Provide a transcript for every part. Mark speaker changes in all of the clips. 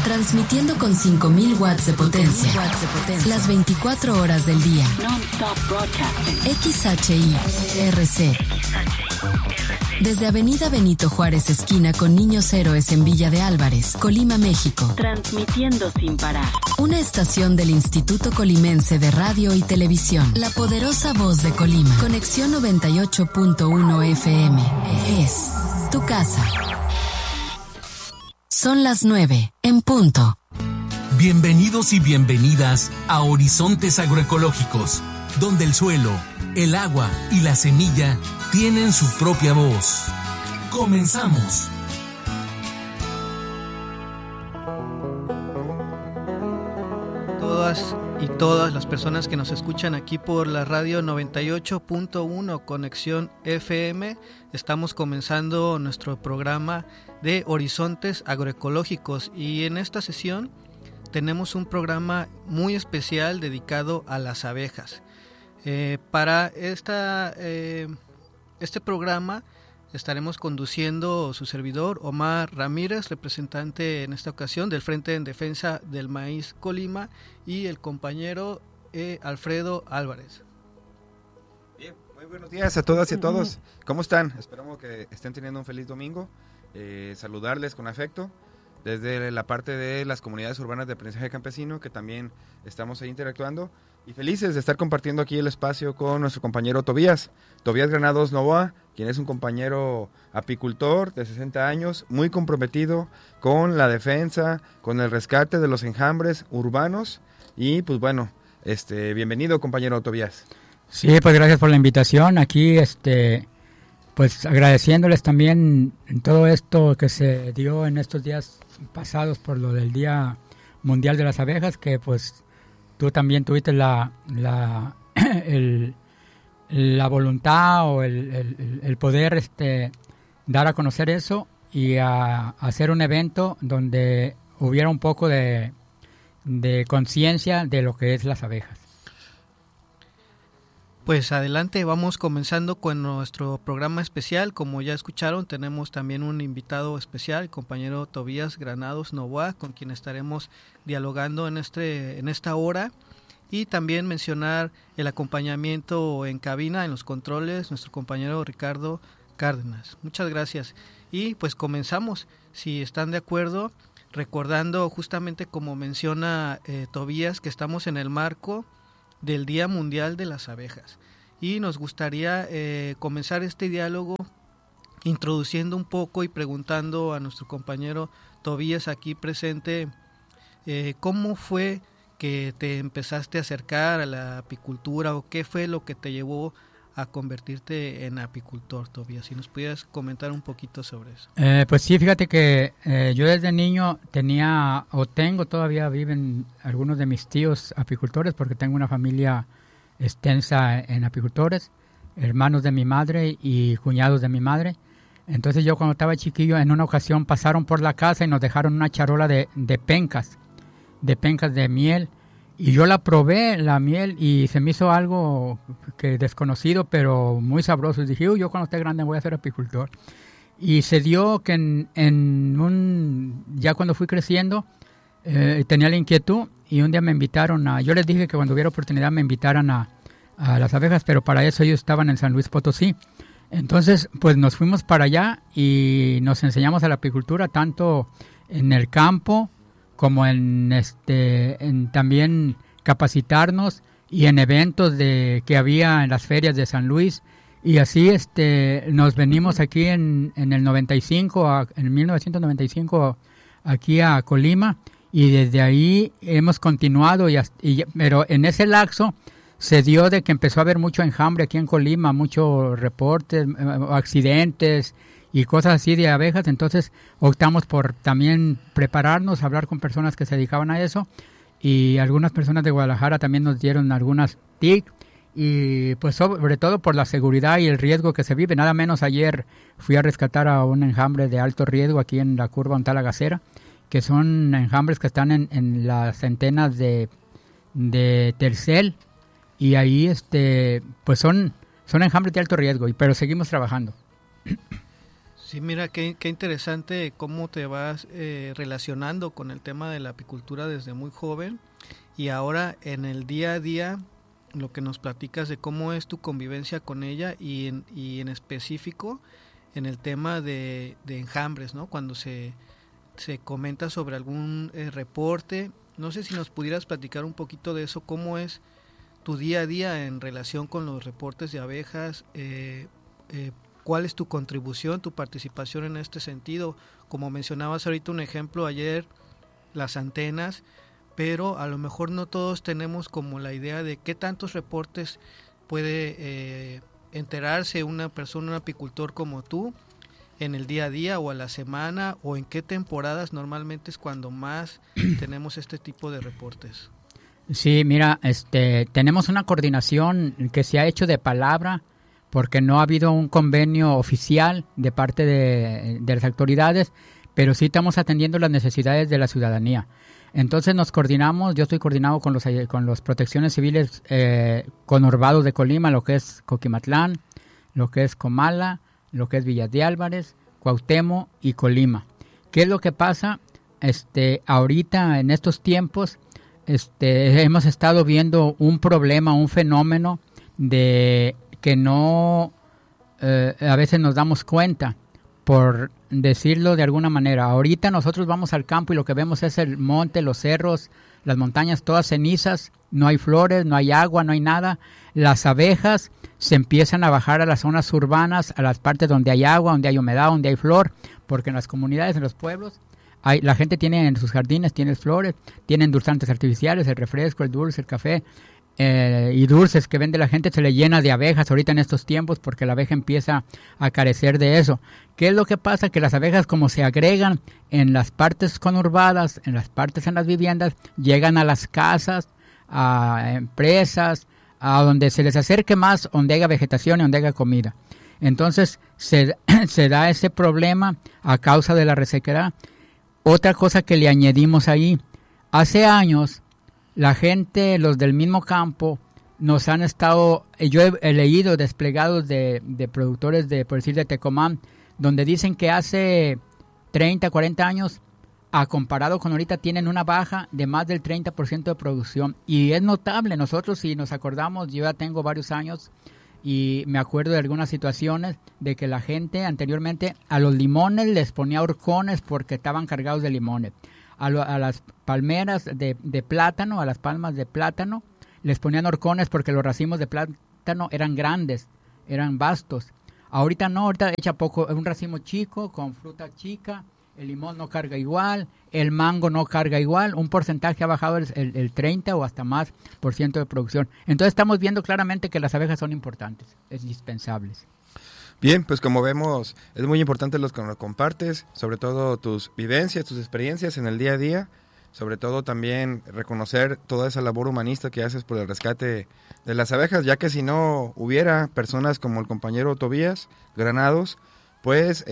Speaker 1: Transmitiendo con 5.000 watts de potencia. Las 24 horas del día. XHI-RC. Desde Avenida Benito Juárez, esquina con Niños Héroes en Villa de Álvarez, Colima, México.
Speaker 2: Transmitiendo sin parar.
Speaker 1: Una estación del Instituto Colimense de Radio y Televisión. La poderosa voz de Colima. Conexión 98.1 FM. Es tu casa. Son las 9, en punto.
Speaker 3: Bienvenidos y bienvenidas a Horizontes Agroecológicos, donde el suelo, el agua y la semilla tienen su propia voz. ¡Comenzamos!
Speaker 4: Todas las personas que nos escuchan aquí por la radio 98.1 Conexión FM, estamos comenzando nuestro programa de Horizontes Agroecológicos, y en esta sesión tenemos un programa muy especial dedicado a las abejas. Para este programa estaremos conduciendo su servidor Omar Ramírez, representante en esta ocasión del Frente en Defensa del Maíz Colima, y el compañero Alfredo Álvarez.
Speaker 5: Bien, muy buenos días a todas y a todos. ¿Cómo están? Esperamos que estén teniendo un feliz domingo. Saludarles con afecto desde la parte de las comunidades urbanas de aprendizaje campesino, que también estamos ahí interactuando, y felices de estar compartiendo aquí el espacio con nuestro compañero Tobías Granados Novoa, quien es un compañero apicultor de 60 años, muy comprometido con la defensa, con el rescate de los enjambres urbanos, y pues bueno, bienvenido, compañero Tobías.
Speaker 6: Sí, pues gracias por la invitación. Aquí pues agradeciéndoles también todo esto que se dio en estos días pasados por lo del Día Mundial de las Abejas, que pues tú también tuviste la voluntad o el poder dar a conocer eso y a hacer un evento donde hubiera un poco de conciencia de lo que es las abejas.
Speaker 4: Pues adelante, vamos comenzando con nuestro programa especial. Como ya escucharon, tenemos también un invitado especial, el compañero Tobías Granados Novoa, con quien estaremos dialogando en esta hora. Y también mencionar el acompañamiento en cabina, en los controles, nuestro compañero Ricardo Cárdenas. Muchas gracias. Y pues comenzamos, si están de acuerdo, recordando justamente como menciona Tobías, que estamos en el marco del Día Mundial de las Abejas, y nos gustaría comenzar este diálogo introduciendo un poco y preguntando a nuestro compañero Tobías aquí presente, ¿cómo fue que te empezaste a acercar a la apicultura, o qué fue lo que te llevó a convertirte en apicultor, Tobías? Si nos pudieras comentar un poquito sobre eso.
Speaker 6: Pues sí, fíjate que yo desde niño todavía viven algunos de mis tíos apicultores, porque tengo una familia extensa en apicultores, hermanos de mi madre y cuñados de mi madre. Entonces yo cuando estaba chiquillo, en una ocasión pasaron por la casa y nos dejaron una charola de pencas de miel, y yo la probé, la miel, y se me hizo algo que desconocido, pero muy sabroso. Y dije, yo cuando esté grande voy a ser apicultor. Y se dio que ya cuando fui creciendo, tenía la inquietud, y un día me invitaron yo les dije que cuando hubiera oportunidad me invitaran a las abejas, pero para eso ellos estaban en San Luis Potosí. Entonces, pues nos fuimos para allá y nos enseñamos a la apicultura, tanto en el campo como en también capacitarnos, y en eventos que había en las ferias de San Luis. Y así nos venimos aquí en el 95, en 1995, aquí a Colima, y desde ahí hemos continuado, pero en ese lapso se dio de que empezó a haber mucho enjambre aquí en Colima, muchos reportes, accidentes y cosas así de abejas. Entonces optamos por también prepararnos, hablar con personas que se dedicaban a eso, y algunas personas de Guadalajara también nos dieron algunas TIC, y pues sobre todo por la seguridad y el riesgo que se vive. Nada menos ayer fui a rescatar a un enjambre de alto riesgo aquí en la curva Ontala-Gacera, que son enjambres que están en las centenas de Tercel, y ahí pues son enjambres de alto riesgo, pero seguimos trabajando.
Speaker 4: Sí, mira, qué interesante cómo te vas relacionando con el tema de la apicultura desde muy joven y ahora en el día a día lo que nos platicas de cómo es tu convivencia con ella y en específico en el tema de enjambres, ¿no? Cuando se comenta sobre algún reporte, no sé si nos pudieras platicar un poquito de eso, cómo es tu día a día en relación con los reportes de abejas, ¿cuál es tu contribución, tu participación en este sentido? Como mencionabas ahorita un ejemplo ayer, las antenas, pero a lo mejor no todos tenemos como la idea de qué tantos reportes puede enterarse una persona, un apicultor como tú, en el día a día o a la semana, o en qué temporadas normalmente es cuando más tenemos este tipo de reportes.
Speaker 6: Sí, mira, tenemos una coordinación que se ha hecho de palabra, porque no ha habido un convenio oficial de parte de las autoridades, pero sí estamos atendiendo las necesidades de la ciudadanía. Entonces nos coordinamos, yo estoy coordinado con los protecciones civiles conurbados de Colima, lo que es Coquimatlán, lo que es Comala, lo que es Villas de Álvarez, Cuauhtémoc y Colima. ¿Qué es lo que pasa? Ahorita en estos tiempos hemos estado viendo un problema, un fenómeno de que no a veces nos damos cuenta, por decirlo de alguna manera. Ahorita nosotros vamos al campo y lo que vemos es el monte, los cerros, las montañas todas cenizas, no hay flores, no hay agua, no hay nada. Las abejas se empiezan a bajar a las zonas urbanas, a las partes donde hay agua, donde hay humedad, donde hay flor, porque en las comunidades, en los pueblos, la gente tiene en sus jardines, tiene flores, tienen endulzantes artificiales, el refresco, el dulce, el café, y dulces que vende la gente se le llena de abejas ahorita en estos tiempos porque la abeja empieza a carecer de eso. ¿Qué es lo que pasa? Que las abejas, como se agregan en las partes conurbadas, en las viviendas, llegan a las casas, a empresas, a donde se les acerque más, donde haya vegetación y donde haya comida. Entonces se da ese problema a causa de la resequedad. Otra cosa que le añadimos ahí, hace años la gente, los del mismo campo, nos han estado, yo he leído desplegados de productores por decir de Tecomán, donde dicen que hace 30, 40 años, comparado con ahorita, tienen una baja de más del 30% de producción. Y es notable, nosotros si nos acordamos, yo ya tengo varios años y me acuerdo de algunas situaciones de que la gente anteriormente a los limones les ponía horcones porque estaban cargados de limones. A las palmeras de plátano, a las palmas de plátano, les ponían horcones porque los racimos de plátano eran grandes, eran vastos. Ahorita no, ahorita echa poco, un racimo chico, con fruta chica, el limón no carga igual, el mango no carga igual, un porcentaje ha bajado el 30 o hasta más % de producción. Entonces estamos viendo claramente que las abejas son importantes, es indispensables.
Speaker 5: Bien, pues como vemos, es muy importante los que nos compartes, sobre todo tus vivencias, tus experiencias en el día a día, sobre todo también reconocer toda esa labor humanista que haces por el rescate de las abejas, ya que si no hubiera personas como el compañero Tobías Granados, pues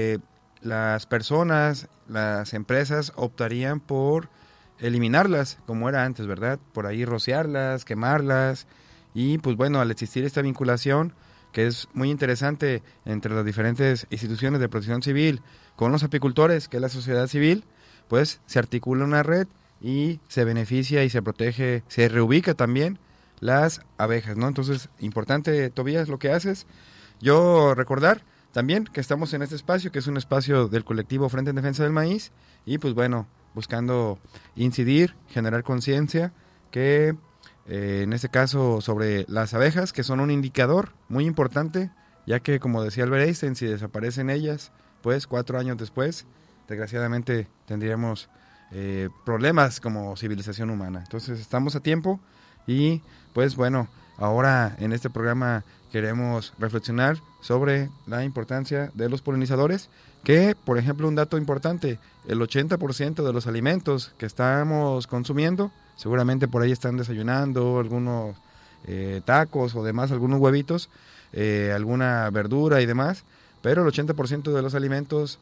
Speaker 5: las personas, las empresas optarían por eliminarlas, como era antes, ¿verdad? Por ahí rociarlas, quemarlas, y pues bueno, al existir esta vinculación, que es muy interesante entre las diferentes instituciones de protección civil con los apicultores, que es la sociedad civil, pues se articula una red y se beneficia y se protege, se reubica también las abejas, ¿no? Entonces, importante, Tobías, lo que haces. Yo recordar también que estamos en este espacio, que es un espacio del colectivo Frente en Defensa del Maíz, y pues bueno, buscando incidir, generar conciencia, que en este caso sobre las abejas, que son un indicador muy importante, ya que como decía Albert Einstein, si desaparecen ellas, pues 4 años después, desgraciadamente tendríamos problemas como civilización humana. Entonces estamos a tiempo y pues bueno, ahora en este programa queremos reflexionar sobre la importancia de los polinizadores, que por ejemplo un dato importante, el 80% de los alimentos que estamos consumiendo, seguramente por ahí están desayunando algunos tacos o demás, algunos huevitos, alguna verdura y demás, pero el 80% de los alimentos,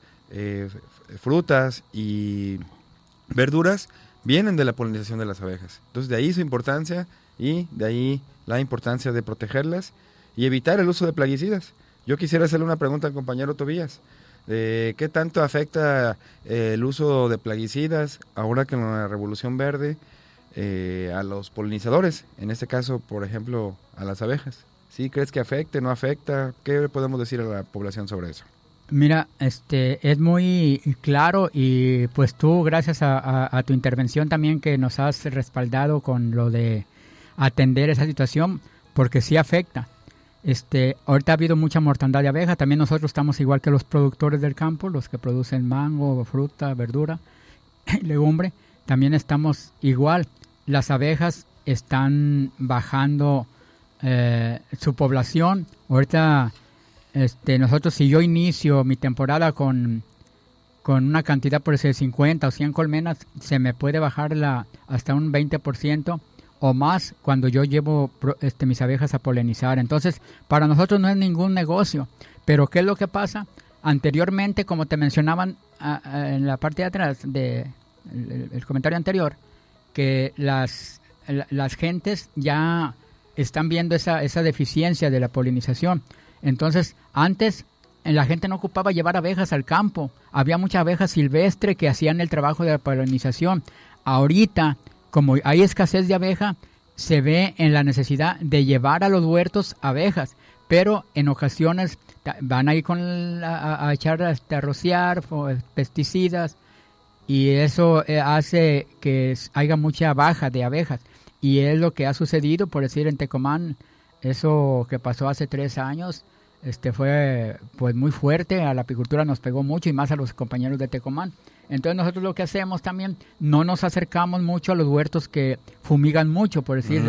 Speaker 5: frutas y verduras vienen de la polinización de las abejas. Entonces de ahí su importancia y de ahí la importancia de protegerlas y evitar el uso de plaguicidas. Yo quisiera hacerle una pregunta al compañero Tobías. ¿Qué tanto afecta el uso de plaguicidas ahora que en la Revolución Verde a los polinizadores? En este caso, por ejemplo, a las abejas. ¿Sí crees que afecte, no afecta? ¿Qué podemos decir a la población sobre eso?
Speaker 6: Mira, es muy claro y pues tú, gracias a tu intervención también que nos has respaldado con lo de atender esa situación, porque sí afecta. Ahorita ha habido mucha mortandad de abejas, también nosotros estamos igual que los productores del campo, los que producen mango, fruta, verdura, legumbre, también estamos igual. Las abejas están bajando su población. Ahorita nosotros, si yo inicio mi temporada con una cantidad por decir 50 o 100 colmenas, se me puede bajar hasta un 20% o más cuando yo llevo mis abejas a polinizar. Entonces, para nosotros no es ningún negocio. Pero ¿qué es lo que pasa? Anteriormente, como te mencionaban en la parte de atrás del comentario anterior, que las gentes ya están viendo esa deficiencia de la polinización. Entonces, antes la gente no ocupaba llevar abejas al campo. Había mucha abeja silvestre que hacían el trabajo de la polinización. Ahorita, como hay escasez de abeja, se ve en la necesidad de llevar a los huertos abejas, pero en ocasiones van ahí a echar a rociar pesticidas y eso hace que haya mucha baja de abejas. Y es lo que ha sucedido, por decir, en Tecomán, eso que pasó hace 3 años, fue pues muy fuerte, a la apicultura nos pegó mucho y más a los compañeros de Tecomán. Entonces nosotros lo que hacemos también, no nos acercamos mucho a los huertos que fumigan mucho, por decir,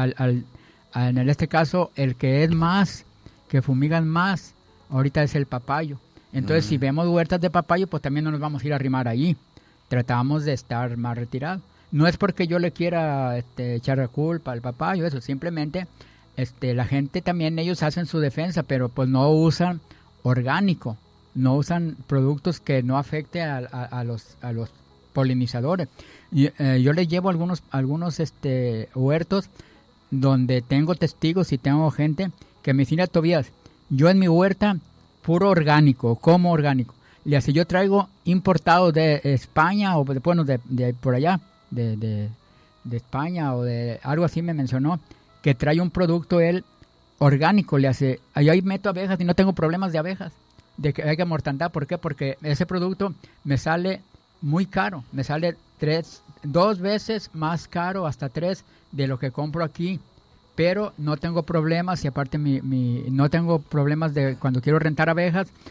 Speaker 6: en este caso, el que fumigan más, ahorita es el papayo. Entonces si vemos huertas de papayo, pues también no nos vamos a ir a arrimar ahí. Tratamos de estar más retirados. No es porque yo le quiera echar la culpa al papayo, eso, simplemente la gente también, ellos hacen su defensa, pero pues no usan orgánico, no usan productos que no afecte a los polinizadores. Yo les llevo algunos huertos donde tengo testigos y tengo gente que me dicen: Tobías, yo en mi huerta puro orgánico, como orgánico. Y así yo traigo importado de España o de por allá, de España o de algo así me mencionó, que trae un producto él orgánico, le hace, ahí meto abejas y no tengo problemas de abejas, de que haya mortandad. ¿Por qué? Porque ese producto me sale muy caro, me sale 2 veces más caro, hasta 3 de lo que compro aquí, pero no tengo problemas y aparte no tengo problemas de cuando quiero rentar abejas,